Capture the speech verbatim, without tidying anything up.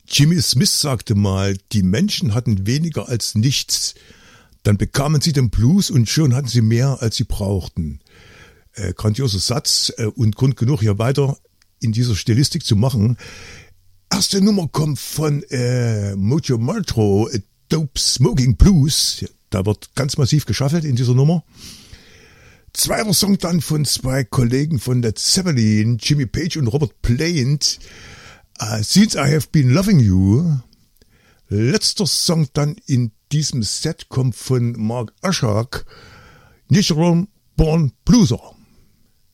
Jimmy Smith sagte mal, die Menschen hatten weniger als nichts. Dann bekamen sie den Blues und schon hatten sie mehr, als sie brauchten. Äh, grandioser Satz äh, und Grund genug, hier weiter in dieser Stilistik zu machen. Erste Nummer kommt von äh, Mojo Maltro, äh, Dope Smoking Blues. Da wird ganz massiv geschaffelt in dieser Nummer. Zweiter Song dann von zwei Kollegen von Led Zeppelin, Jimmy Page und Robert Plant. Uh, Since I Have Been Loving You. Letzter Song dann in diesem Set kommt von Mark Ashak, Natural Born Blueser.